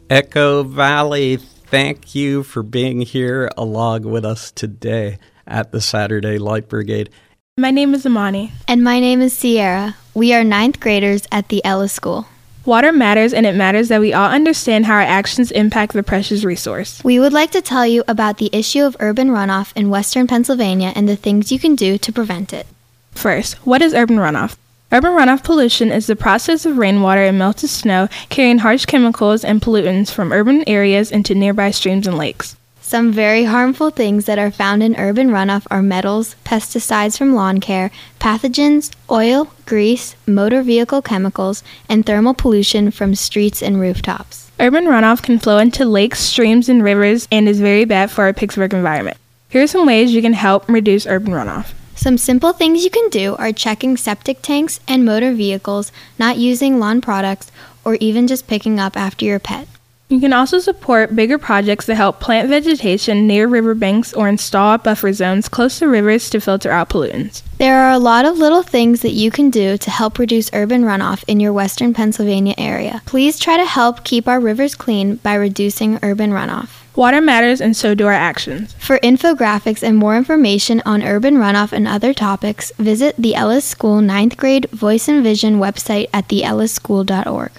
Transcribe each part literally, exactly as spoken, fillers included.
Echo Valley, thank you for being here along with us today at the Saturday Light Brigade. My name is Amani. And my name is Sierra. We are ninth graders at the Ellis School. Water matters, and it matters that we all understand how our actions impact the precious resource. We would like to tell you about the issue of urban runoff in western Pennsylvania and the things you can do to prevent it. First, what is urban runoff? Urban runoff pollution is the process of rainwater and melted snow carrying harsh chemicals and pollutants from urban areas into nearby streams and lakes. Some very harmful things that are found in urban runoff are metals, pesticides from lawn care, pathogens, oil, grease, motor vehicle chemicals, and thermal pollution from streets and rooftops. Urban runoff can flow into lakes, streams, and rivers and is very bad for our Pittsburgh environment. Here are some ways you can help reduce urban runoff. Some simple things you can do are checking septic tanks and motor vehicles, not using lawn products, or even just picking up after your pet. You can also support bigger projects that help plant vegetation near riverbanks or install buffer zones close to rivers to filter out pollutants. There are a lot of little things that you can do to help reduce urban runoff in your western Pennsylvania area. Please try to help keep our rivers clean by reducing urban runoff. Water matters, and so do our actions. For infographics and more information on urban runoff and other topics, visit the Ellis School ninth grade Voice and Vision website at the ellis school dot org.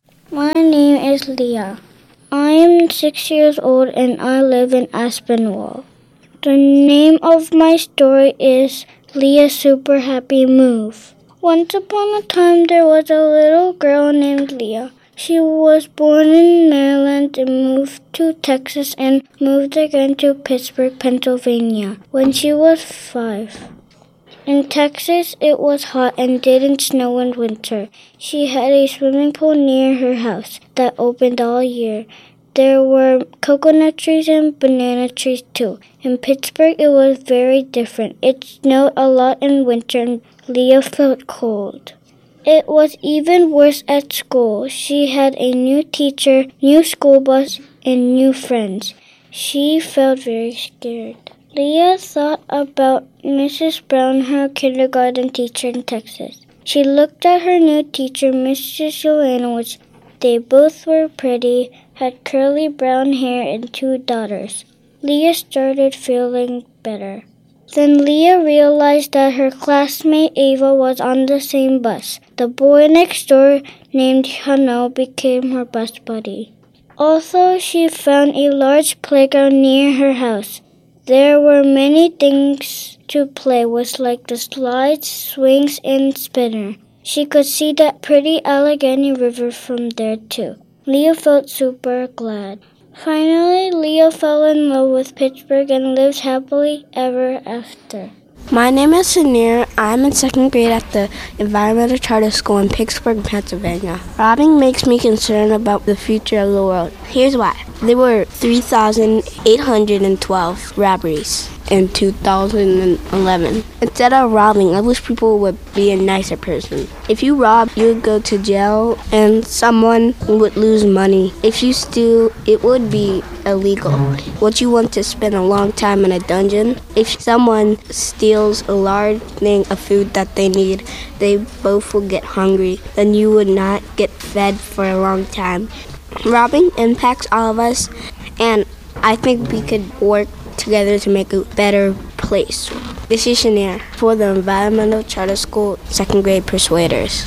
My name is Leah. I am six years old and I live in Aspinwall. The name of my story is Leah's Super Happy Move. Once upon a time there was a little girl named Leah. She was born in Maryland and moved to Texas and moved again to Pittsburgh, Pennsylvania when she was five. In Texas, it was hot and didn't snow in winter. She had a swimming pool near her house that opened all year. There were coconut trees and banana trees too. In Pittsburgh, it was very different. It snowed a lot in winter and Leah felt cold. It was even worse at school. She had a new teacher, new school bus, and new friends. She felt very scared. Leah thought about Missus Brown, her kindergarten teacher in Texas. She looked at her new teacher, Missus Jolanowicz. They both were pretty, had curly brown hair and two daughters. Leah started feeling better. Then Leah realized that her classmate Ava was on the same bus. The boy next door, named Hano, became her bus buddy. Also, she found a large playground near her house. There were many things to play with, like the slides, swings, and spinner. She could see that pretty Allegheny River from there, too. Leah felt super glad. Finally, Leah fell in love with Pittsburgh and lived happily ever after. My name is Sunir. I'm in second grade at the Environmental Charter School in Pittsburgh, Pennsylvania. Robbing makes me concerned about the future of the world. Here's why. There were three thousand eight hundred twelve robberies in two thousand eleven. Instead of robbing, I wish people would be a nicer person. If you rob, you would go to jail and someone would lose money. If you steal, it would be illegal. Would you want to spend a long time in a dungeon? If someone steals a large thing of food that they need, they both will get hungry. Then you would not get fed for a long time. Robbing impacts all of us, and I think we could work together to make a better place. This is Shania for the Environmental Charter School second grade Persuaders.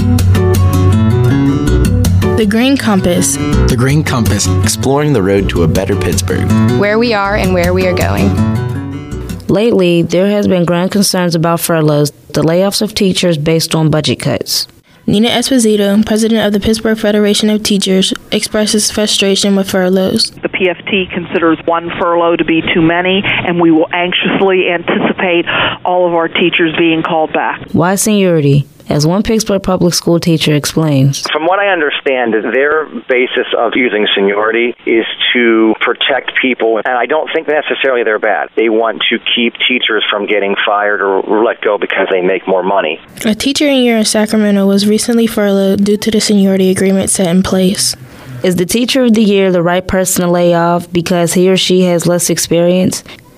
The Green Compass. The Green Compass, exploring the road to a better Pittsburgh. Where we are and where we are going. Lately, there has been growing concerns about furloughs, the layoffs of teachers based on budget cuts. Nina Esposito, president of the Pittsburgh Federation of Teachers, expresses frustration with furloughs. The P F T considers one furlough to be too many, and we will anxiously anticipate all of our teachers being called back. Why seniority? As one Pittsburgh public school teacher explains. From what I understand, their basis of using seniority is to protect people, and I don't think necessarily they're bad. They want to keep teachers from getting fired or let go because they make more money. A teacher in year in Sacramento was recently furloughed due to the seniority agreement set in place. Is the teacher of the year the right person to lay off because he or she has less experience?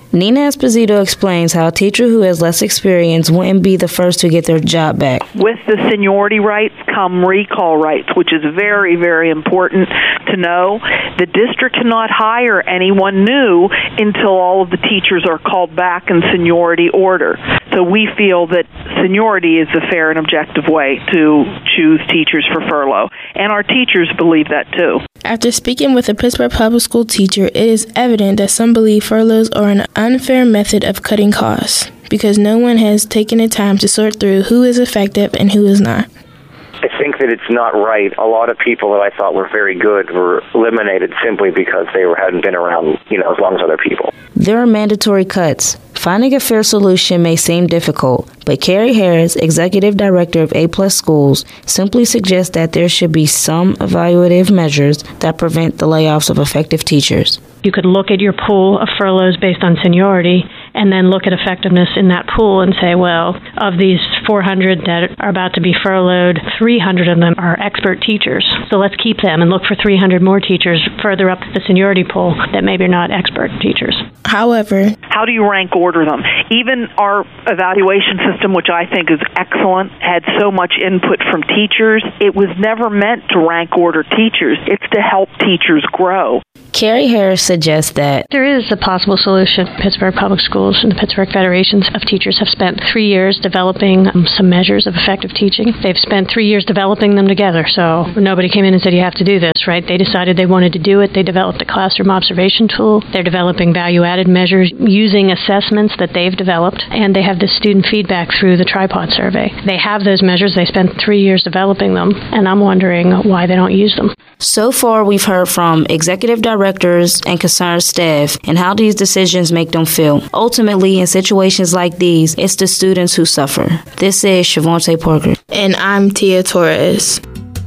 Nina Esposito explains how a teacher who has less experience wouldn't be the first to get their job back. With the seniority rights come recall rights, which is very, very important to know. The district cannot hire anyone new until all of the teachers are called back in seniority order. So we feel that seniority is the fair and objective way to choose teachers for furlough. And our teachers believe that too. After speaking with a Pittsburgh public school teacher, it is evident that some believe furloughs are an unfair method of cutting costs because no one has taken the time to sort through who is effective and who is not. I think that it's not right. A lot of people that I thought were very good were eliminated simply because they were, hadn't been around, you know, as long as other people. There are mandatory cuts. Finding a fair solution may seem difficult, but Carrie Harris, Executive Director of A Plus Schools, simply suggests that there should be some evaluative measures that prevent the layoffs of effective teachers. You could look at your pool of furloughs based on seniority and then look at effectiveness in that pool and say, well, of these four hundred that are about to be furloughed, three hundred of them are expert teachers. So let's keep them and look for three hundred more teachers further up the seniority pool that maybe are not expert teachers. However, how do you rank order them? Even our evaluation system, which I think is excellent, had so much input from teachers. It was never meant to rank order teachers. It's to help teachers grow. Carrie Harris suggests that there is a possible solution. Pittsburgh Public Schools and the Pittsburgh Federations of Teachers have spent three years developing um, some measures of effective teaching. They've spent three years developing them together, so nobody came in and said you have to do this, right? They decided they wanted to do it. They developed a classroom observation tool. They're developing value-added measures using assessments that they've developed, and they have the student feedback through the tripod survey. They have those measures. They spent three years developing them, and I'm wondering why they don't use them. So far, we've heard from executive directors and concerned staff and how these decisions make them feel. Ultimately, in situations like these, it's the students who suffer. This is Shavonte Parker. And I'm Tia Torres.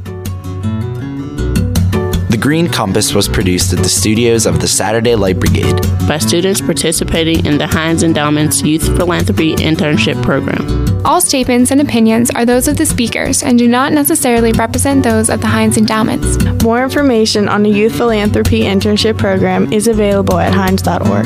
The Green Compass was produced at the studios of the Saturday Light Brigade by students participating in the Heinz Endowment's Youth Philanthropy Internship Program. All statements and opinions are those of the speakers and do not necessarily represent those of the Heinz Endowments. More information on the Youth Philanthropy Internship Program is available at heinz dot org.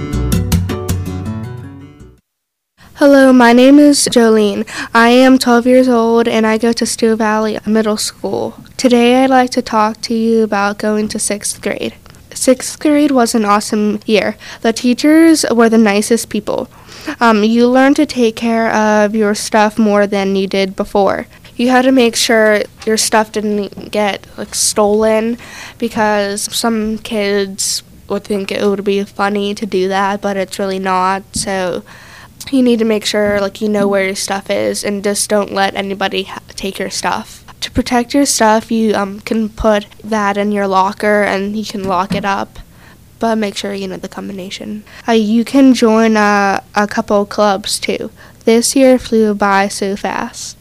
Hello, my name is Jolene. I am twelve years old and I go to Steele Valley Middle School. Today I'd like to talk to you about going to sixth grade. Sixth grade was an awesome year. The teachers were the nicest people. Um, you learned to take care of your stuff more than you did before. You had to make sure your stuff didn't get like stolen because some kids would think it would be funny to do that, but it's really not. So you need to make sure like you know where your stuff is and just don't let anybody ha- take your stuff. To protect your stuff, you um, can put that in your locker and you can lock it up, but make sure you know the combination. Uh, you can join uh, a couple clubs too. This year flew by so fast.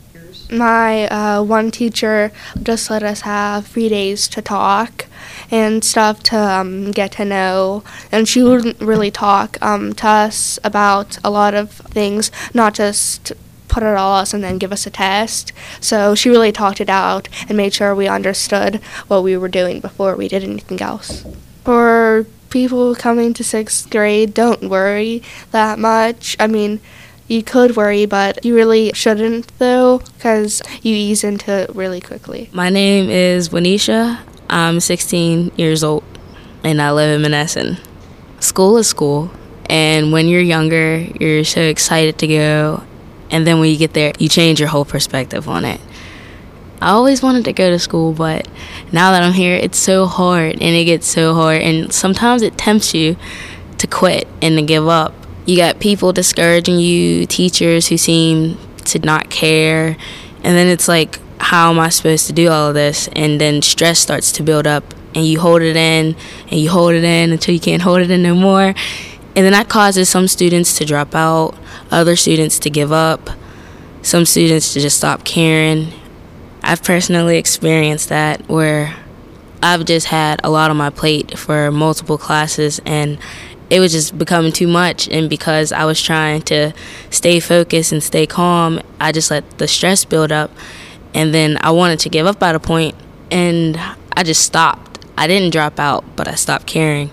My uh, one teacher just let us have three days to talk and stuff to um, get to know, and she wouldn't really talk um, to us about a lot of things, not just put it all us and then give us a test. So she really talked it out and made sure we understood what we were doing before we did anything else. For people coming to sixth grade, don't worry that much. I mean, you could worry, but you really shouldn't, though, because you ease into it really quickly. My name is Wanisha. I'm sixteen years old, and I live in Monessen. School is school, and when you're younger, you're so excited to go, and then when you get there, you change your whole perspective on it. I always wanted to go to school, but now that I'm here, it's so hard, and it gets so hard, and sometimes it tempts you to quit and to give up. You got people discouraging you, teachers who seem to not care, and then it's like, how am I supposed to do all of this? And then stress starts to build up, and you hold it in, and you hold it in until you can't hold it in no more. And then that causes some students to drop out, other students to give up, some students to just stop caring. I've personally experienced that where I've just had a lot on my plate for multiple classes, and it was just becoming too much, and because I was trying to stay focused and stay calm, I just let the stress build up, and then I wanted to give up at a point, and I just stopped. I didn't drop out, but I stopped caring,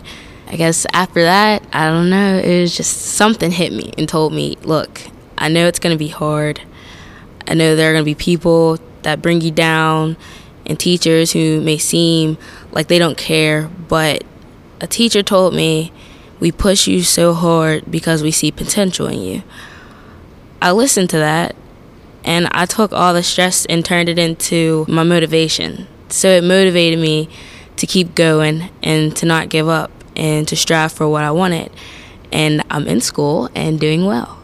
I guess after that, I don't know, it was just something hit me and told me, look, I know it's going to be hard. I know there are going to be people that bring you down and teachers who may seem like they don't care, but a teacher told me, we push you so hard because we see potential in you. I listened to that, and I took all the stress and turned it into my motivation. So it motivated me to keep going and to not give up and to strive for what I wanted. And I'm in school and doing well.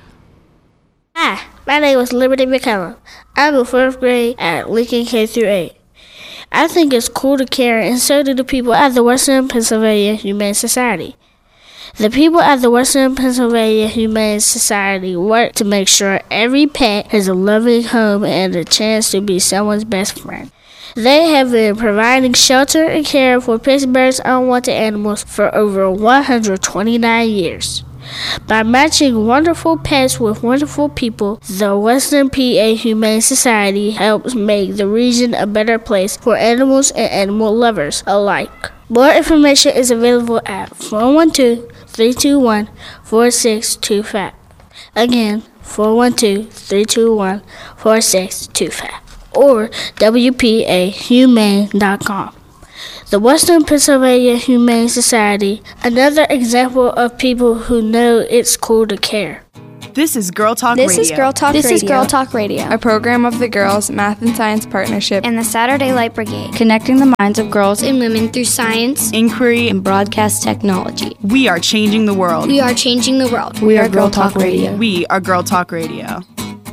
Hi, my name is Liberty McCallum. I'm in fourth grade at Lincoln K through eight. I think it's cool to care, and so do the people at the Western Pennsylvania Humane Society. The people at the Western Pennsylvania Humane Society work to make sure every pet has a loving home and a chance to be someone's best friend. They have been providing shelter and care for Pittsburgh's unwanted animals for over one hundred twenty-nine years. By matching wonderful pets with wonderful people, the Western P A Humane Society helps make the region a better place for animals and animal lovers alike. More information is available at four one two, three two one, four six two five. Again, four one two, three two one, four six two five. Or W P A humane dot com. The Western Pennsylvania Humane Society, another example of people who know it's cool to care. This is Girl Talk this Radio. Is Girl Talk this Radio. is Girl Talk Radio, a program of the Girls Math and Science Partnership and the Saturday Light Brigade, connecting the minds of girls and women through science, inquiry, and broadcast technology. We are changing the world. We are changing the world. We, we are Girl Talk, Talk Radio. We are Girl Talk Radio.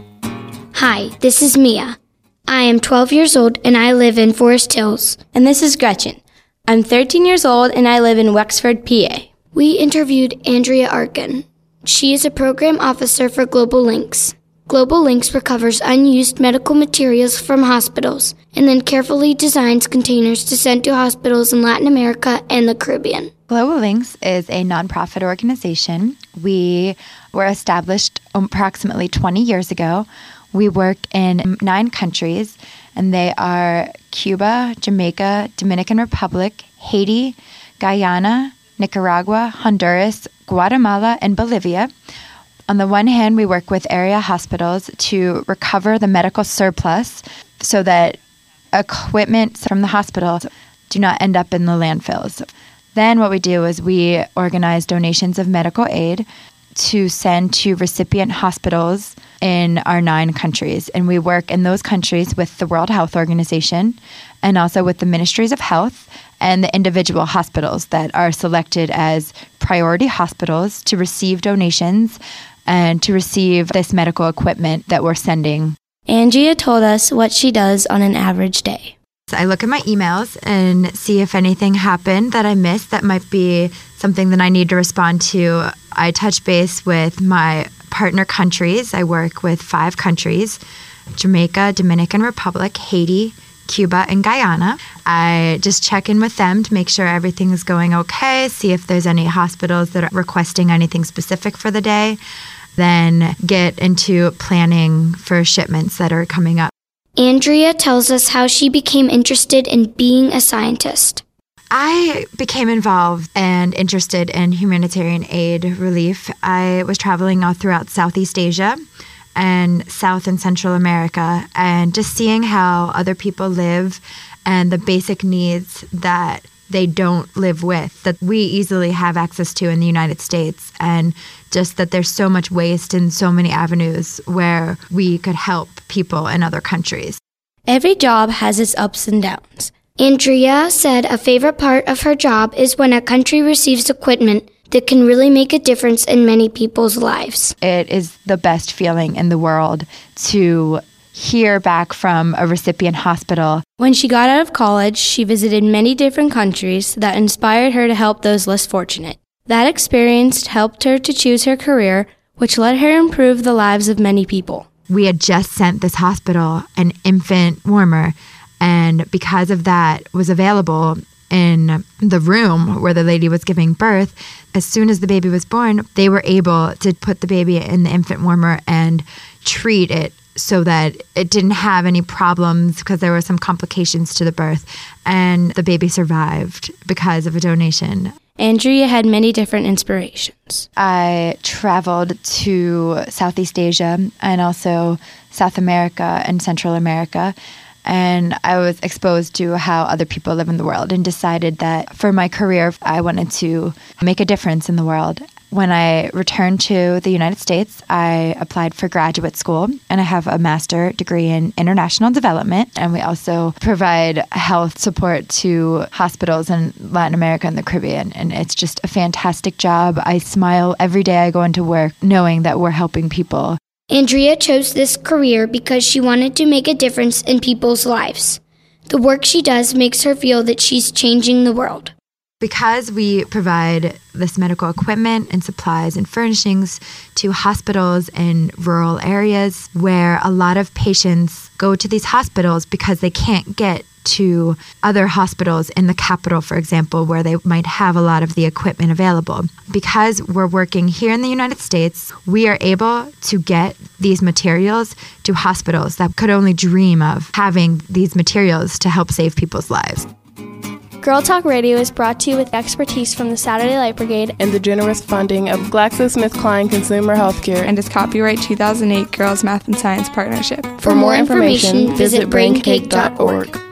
Hi, this is Mia. I am twelve years old and I live in Forest Hills. And this is Gretchen. I'm thirteen years old and I live in Wexford, P A. We interviewed Andrea Arkin. She is a program officer for Global Links. Global Links recovers unused medical materials from hospitals and then carefully designs containers to send to hospitals in Latin America and the Caribbean. Global Links is a nonprofit organization. We were established approximately twenty years ago. We work in nine countries, and they are Cuba, Jamaica, Dominican Republic, Haiti, Guyana, Nicaragua, Honduras, Guatemala, and Bolivia. On the one hand, we work with area hospitals to recover the medical surplus so that equipment from the hospital do not end up in the landfills. Then what we do is we organize donations of medical aid to send to recipient hospitals in our nine countries. And we work in those countries with the World Health Organization and also with the Ministries of Health and the individual hospitals that are selected as priority hospitals to receive donations and to receive this medical equipment that we're sending. Andrea told us what she does on an average day. I look at my emails and see if anything happened that I missed that might be something that I need to respond to. I touch base with my partner countries. I work with five countries: Jamaica, Dominican Republic, Haiti, Cuba, and Guyana. I just check in with them to make sure everything is going okay, see if there's any hospitals that are requesting anything specific for the day, then get into planning for shipments that are coming up. Andrea tells us how she became interested in being a scientist. I became involved and interested in humanitarian aid relief. I was traveling all throughout Southeast Asia and South and Central America, and just seeing how other people live and the basic needs that they don't live with, that we easily have access to in the United States, and just that there's so much waste in so many avenues where we could help people in other countries. Every job has its ups and downs. Andrea said a favorite part of her job is when a country receives equipment that can really make a difference in many people's lives. It is the best feeling in the world to hear back from a recipient hospital. When she got out of college, she visited many different countries that inspired her to help those less fortunate. That experience helped her to choose her career, which let her improve the lives of many people. We had just sent this hospital an infant warmer, and because of that was available in the room where the lady was giving birth, as soon as the baby was born, they were able to put the baby in the infant warmer and treat it so that it didn't have any problems, because there were some complications to the birth, and the baby survived because of a donation. Andrea had many different inspirations. I traveled to Southeast Asia and also South America and Central America, and I was exposed to how other people live in the world and decided that for my career, I wanted to make a difference in the world. When I returned to the United States, I applied for graduate school, and I have a master's degree in international development, and we also provide health support to hospitals in Latin America and the Caribbean, and it's just a fantastic job. I smile every day I go into work knowing that we're helping people. Andrea chose this career because she wanted to make a difference in people's lives. The work she does makes her feel that she's changing the world. Because we provide this medical equipment and supplies and furnishings to hospitals in rural areas where a lot of patients go to these hospitals because they can't get to other hospitals in the capital, for example, where they might have a lot of the equipment available. Because we're working here in the United States, we are able to get these materials to hospitals that could only dream of having these materials to help save people's lives. Girl Talk Radio is brought to you with expertise from the Saturday Light Brigade and the generous funding of GlaxoSmithKline Consumer Healthcare and its copyright two thousand eight Girls Math and Science Partnership. For, For more information, information, visit brain cake dot org.